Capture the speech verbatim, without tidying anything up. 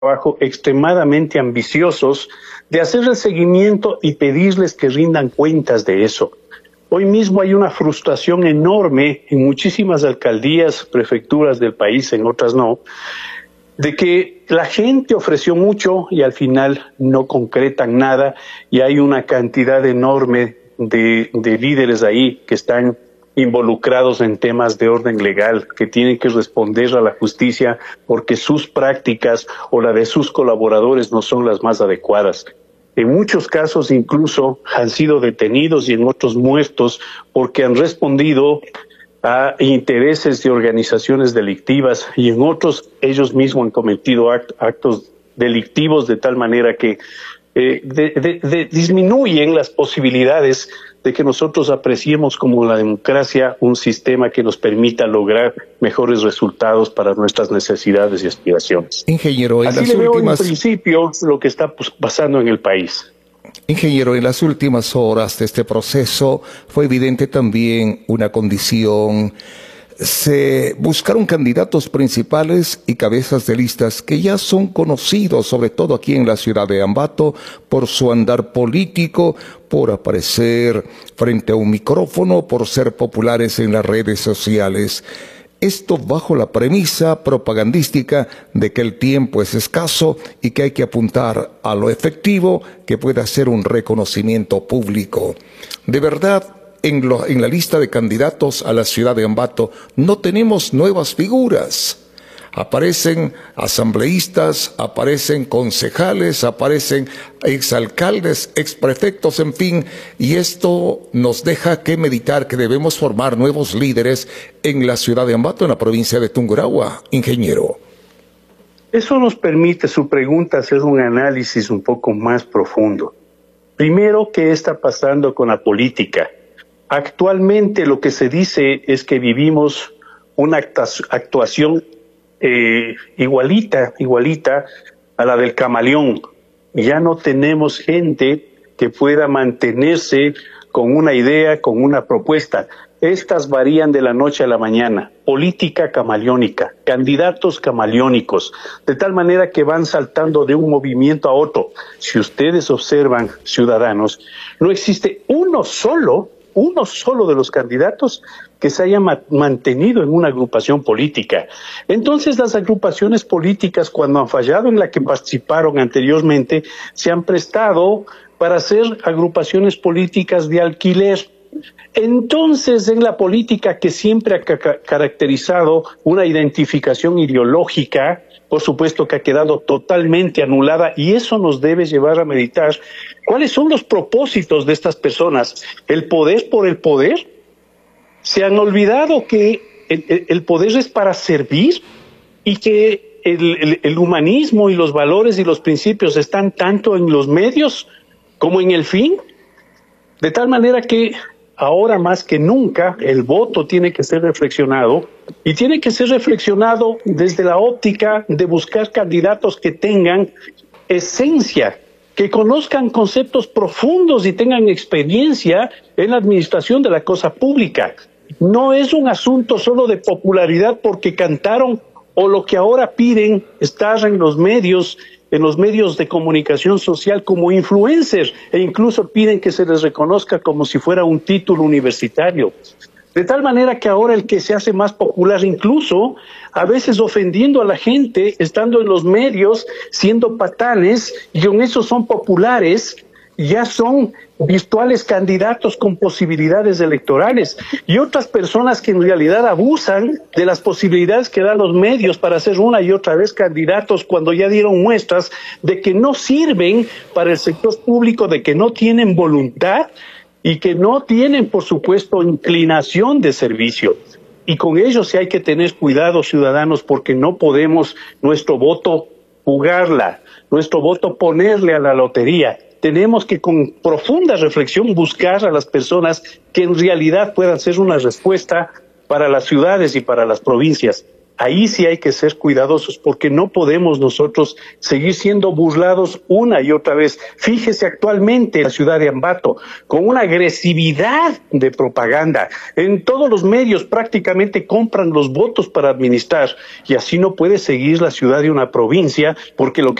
trabajo extremadamente ambiciosos de hacer el seguimiento y pedirles que rindan cuentas de eso. Hoy mismo hay una frustración enorme en muchísimas alcaldías, prefecturas del país, en otras no, de que la gente ofreció mucho y al final no concretan nada, y hay una cantidad enorme de, de líderes ahí que están involucrados en temas de orden legal, que tienen que responder a la justicia porque sus prácticas o la de sus colaboradores no son las más adecuadas. En muchos casos incluso han sido detenidos y en otros muertos porque han respondido a intereses de organizaciones delictivas, y en otros ellos mismos han cometido act actos delictivos de tal manera que eh, de, de, de disminuyen las posibilidades de que nosotros apreciemos como la democracia un sistema que nos permita lograr mejores resultados para nuestras necesidades y aspiraciones. Ingeniero, en Así las le veo últimas... en principio lo que está pues, pasando en el país. Ingeniero, en las últimas horas de este proceso fue evidente también una condición. Se buscaron candidatos principales y cabezas de listas que ya son conocidos, sobre todo aquí en la ciudad de Ambato, por su andar político, por aparecer frente a un micrófono, por ser populares en las redes sociales. Esto bajo la premisa propagandística de que el tiempo es escaso y que hay que apuntar a lo efectivo que pueda ser un reconocimiento público. De verdad, en, lo, en la lista de candidatos a la ciudad de Ambato no tenemos nuevas figuras. Aparecen asambleístas, aparecen concejales, aparecen exalcaldes, exprefectos, en fin, y esto nos deja que meditar que debemos formar nuevos líderes en la ciudad de Ambato, en la provincia de Tungurahua, ingeniero. Eso nos permite, su pregunta, hacer un análisis un poco más profundo. Primero, ¿qué está pasando con la política? Actualmente lo que se dice es que vivimos una actuación Eh, igualita, igualita a la del camaleón. Ya no tenemos gente que pueda mantenerse con una idea, con una propuesta. Estas varían de la noche a la mañana. Política camaleónica, candidatos camaleónicos, de tal manera que van saltando de un movimiento a otro. Si ustedes observan, ciudadanos, no existe uno solo, uno solo de los candidatos que se haya ma mantenido en una agrupación política. Entonces las agrupaciones políticas, cuando han fallado en la que participaron anteriormente, se han prestado para hacer agrupaciones políticas de alquiler. Entonces, en la política, que siempre ha ca caracterizado una identificación ideológica, por supuesto que ha quedado totalmente anulada, y eso nos debe llevar a meditar cuáles son los propósitos de estas personas. ¿El poder por el poder? Se han olvidado que el, el poder es para servir, y que el, el, el humanismo y los valores y los principios están tanto en los medios como en el fin, de tal manera que ahora más que nunca el voto tiene que ser reflexionado, y tiene que ser reflexionado desde la óptica de buscar candidatos que tengan esencia, que conozcan conceptos profundos y tengan experiencia en la administración de la cosa pública. No es un asunto solo de popularidad porque cantaron, o lo que ahora piden estar en los medios, en los medios de comunicación social como influencers, e incluso piden que se les reconozca como si fuera un título universitario. De tal manera que ahora el que se hace más popular, incluso a veces ofendiendo a la gente, estando en los medios, siendo patanes, y con eso son populares, ya son virtuales candidatos con posibilidades electorales, y otras personas que en realidad abusan de las posibilidades que dan los medios para ser una y otra vez candidatos cuando ya dieron muestras de que no sirven para el sector público, de que no tienen voluntad y que no tienen, por supuesto, inclinación de servicio. Y con ello sí hay que tener cuidado, ciudadanos, porque no podemos nuestro voto jugarla, nuestro voto ponerle a la lotería. Tenemos que con profunda reflexión buscar a las personas que en realidad puedan ser una respuesta para las ciudades y para las provincias. Ahí sí hay que ser cuidadosos porque no podemos nosotros seguir siendo burlados una y otra vez. Fíjese actualmente en la ciudad de Ambato, con una agresividad de propaganda. En todos los medios prácticamente compran los votos para administrar y así no puede seguir la ciudad de una provincia porque lo que